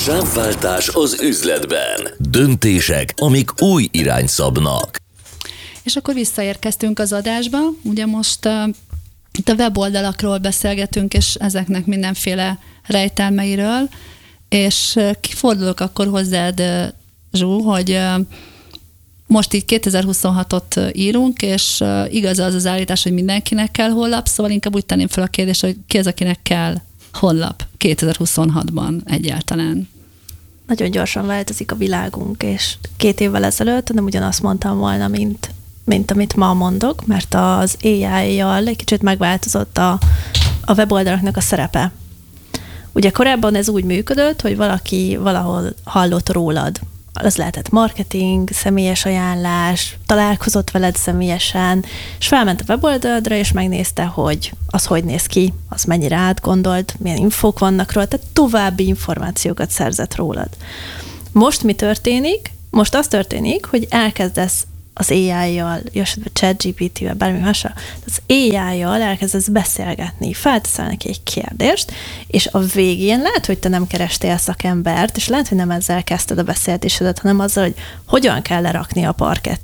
Sávváltás az üzletben. Döntések, amik új irányt szabnak. És akkor visszaérkeztünk az adásba. Ugye most itt a weboldalakról beszélgetünk, és ezeknek mindenféle rejtelmeiről, és kifordulok akkor hozzád, Zsú, hogy most így 2026-ot írunk, és igaz az állítás, hogy mindenkinek kell honlap, szóval inkább úgy tenném fel a kérdést, hogy ki az, akinek kell honlap 2026-ban egyáltalán. Nagyon gyorsan változik a világunk, és 2 évvel ezelőtt nem ugyanazt mondtam volna, mint amit ma mondok, mert az AI-jal egy kicsit megváltozott a weboldalaknak a szerepe. Ugye korábban ez úgy működött, hogy valaki valahol hallott rólad. Az lehetett marketing, személyes ajánlás, találkozott veled személyesen, és felment a weboldaladra, és megnézte, hogy az hogy néz ki, az mennyire átgondolt, milyen infók vannak róla, tehát további információkat szerzett rólad. Most mi történik? Most az történik, hogy elkezdesz az AI-jal, vagy ChatGPT-vel, bármi mással, az AI-jal elkezdesz beszélgetni, felteszel neki egy kérdést, és a végén lehet, hogy te nem kerestél szakembert, és lehet, hogy nem ezzel kezdted a beszélgetésedet, hanem azzal, hogy hogyan kell lerakni a parkettet.